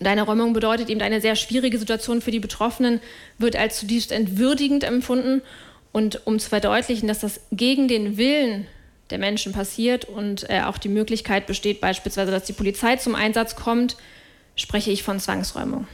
Und eine Räumung bedeutet eben, eine sehr schwierige Situation für die Betroffenen wird als zutiefst entwürdigend empfunden. Und um zu verdeutlichen, dass das gegen den Willen der Menschen passiert und auch die Möglichkeit besteht, beispielsweise, dass die Polizei zum Einsatz kommt, spreche ich von Zwangsräumung.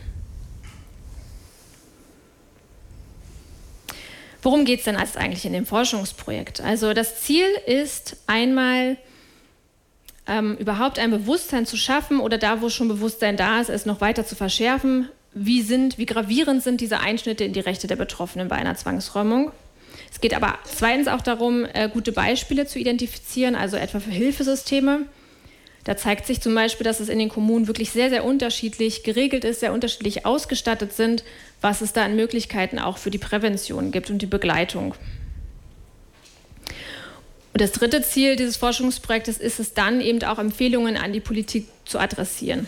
Worum geht es denn eigentlich in dem Forschungsprojekt? Also das Ziel ist einmal, überhaupt ein Bewusstsein zu schaffen oder da, wo schon Bewusstsein da ist, es noch weiter zu verschärfen. Wie gravierend sind diese Einschnitte in die Rechte der Betroffenen bei einer Zwangsräumung? Es geht aber zweitens auch darum, gute Beispiele zu identifizieren, also etwa für Hilfesysteme. Da zeigt sich zum Beispiel, dass es in den Kommunen wirklich sehr, sehr unterschiedlich geregelt ist, sehr unterschiedlich ausgestattet sind, was es da an Möglichkeiten auch für die Prävention gibt und die Begleitung. Und das dritte Ziel dieses Forschungsprojektes ist es dann eben auch Empfehlungen an die Politik zu adressieren.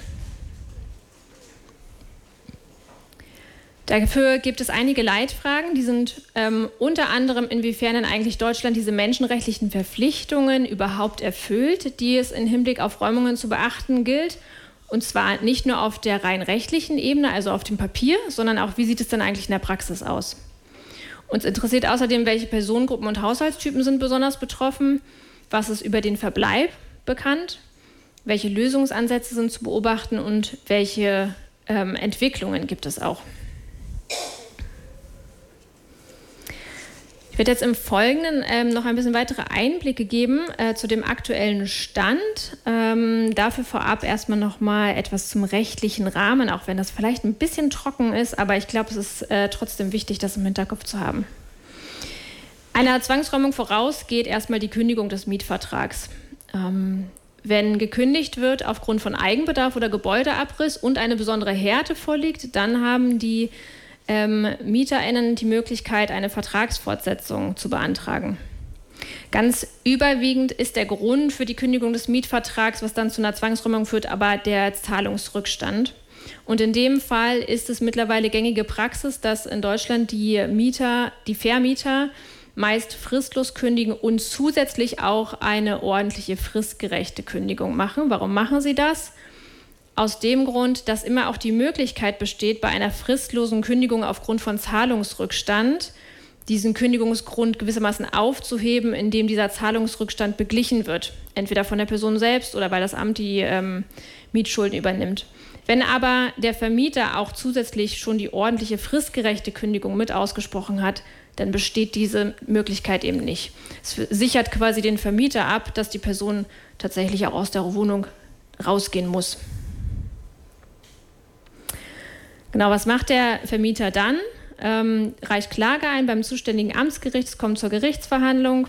Dafür gibt es einige Leitfragen, die sind unter anderem, inwiefern denn eigentlich Deutschland diese menschenrechtlichen Verpflichtungen überhaupt erfüllt, die es im Hinblick auf Räumungen zu beachten gilt. Und zwar nicht nur auf der rein rechtlichen Ebene, also auf dem Papier, sondern auch, wie sieht es denn eigentlich in der Praxis aus? Uns interessiert außerdem, welche Personengruppen und Haushaltstypen sind besonders betroffen, was ist über den Verbleib bekannt, welche Lösungsansätze sind zu beobachten und welche Entwicklungen gibt es auch. Ich werde jetzt im Folgenden noch ein bisschen weitere Einblicke geben zu dem aktuellen Stand. Dafür vorab erstmal noch mal etwas zum rechtlichen Rahmen, auch wenn das vielleicht ein bisschen trocken ist, aber ich glaube, es ist trotzdem wichtig, das im Hinterkopf zu haben. Einer Zwangsräumung voraus geht erstmal die Kündigung des Mietvertrags. Wenn gekündigt wird aufgrund von Eigenbedarf oder Gebäudeabriss und eine besondere Härte vorliegt, dann haben die MieterInnen die Möglichkeit, eine Vertragsfortsetzung zu beantragen. Ganz überwiegend ist der Grund für die Kündigung des Mietvertrags, was dann zu einer Zwangsräumung führt, aber der Zahlungsrückstand. Und in dem Fall ist es mittlerweile gängige Praxis, dass in Deutschland die Vermieter meist fristlos kündigen und zusätzlich auch eine ordentliche fristgerechte Kündigung machen. Warum machen sie das? Aus dem Grund, dass immer auch die Möglichkeit besteht, bei einer fristlosen Kündigung aufgrund von Zahlungsrückstand diesen Kündigungsgrund gewissermaßen aufzuheben, indem dieser Zahlungsrückstand beglichen wird. Entweder von der Person selbst oder weil das Amt die Mietschulden übernimmt. Wenn aber der Vermieter auch zusätzlich schon die ordentliche fristgerechte Kündigung mit ausgesprochen hat, dann besteht diese Möglichkeit eben nicht. Es sichert quasi den Vermieter ab, dass die Person tatsächlich auch aus der Wohnung rausgehen muss. Genau, was macht der Vermieter dann? Reicht Klage ein beim zuständigen Amtsgericht, es kommt zur Gerichtsverhandlung.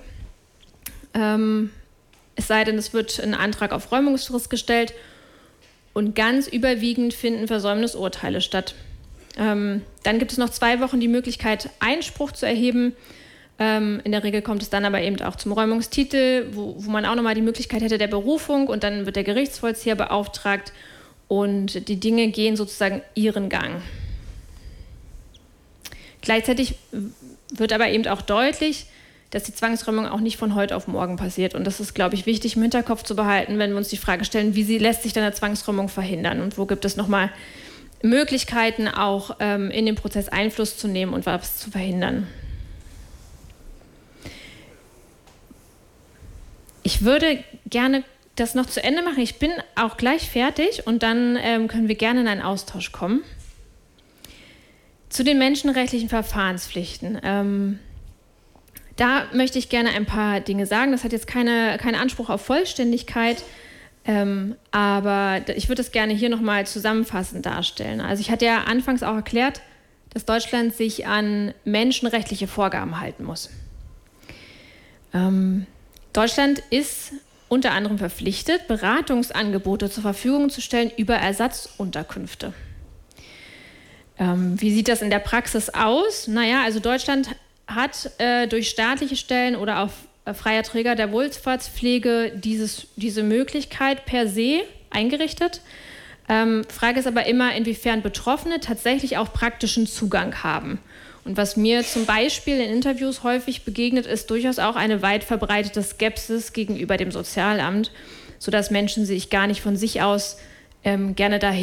Es sei denn, es wird ein Antrag auf Räumungsfrist gestellt und ganz überwiegend finden Versäumnisurteile statt. Dann gibt es noch 2 Wochen die Möglichkeit, Einspruch zu erheben. In der Regel kommt es dann aber eben auch zum Räumungstitel, wo man auch nochmal die Möglichkeit hätte der Berufung und dann wird der Gerichtsvollzieher beauftragt. Und die Dinge gehen sozusagen ihren Gang. Gleichzeitig wird aber eben auch deutlich, dass die Zwangsräumung auch nicht von heute auf morgen passiert. Und das ist, glaube ich, wichtig im Hinterkopf zu behalten, wenn wir uns die Frage stellen, wie lässt sich denn eine Zwangsräumung verhindern und wo gibt es nochmal Möglichkeiten, auch in den Prozess Einfluss zu nehmen und was zu verhindern. Ich würde gerne das noch zu Ende machen. Ich bin auch gleich fertig und dann können wir gerne in einen Austausch kommen. Zu den menschenrechtlichen Verfahrenspflichten. Da möchte ich gerne ein paar Dinge sagen. Das hat jetzt keinen Anspruch auf Vollständigkeit, aber ich würde das gerne hier nochmal zusammenfassend darstellen. Also ich hatte ja anfangs auch erklärt, dass Deutschland sich an menschenrechtliche Vorgaben halten muss. Deutschland ist unter anderem verpflichtet, Beratungsangebote zur Verfügung zu stellen über Ersatzunterkünfte. Wie sieht das in der Praxis aus? Naja, also Deutschland hat durch staatliche Stellen oder auf freier Träger der Wohlfahrtspflege diese Möglichkeit per se eingerichtet. Frage ist aber immer, inwiefern Betroffene tatsächlich auch praktischen Zugang haben. Und was mir zum Beispiel in Interviews häufig begegnet, ist durchaus auch eine weit verbreitete Skepsis gegenüber dem Sozialamt, sodass Menschen sich gar nicht von sich aus gerne dahin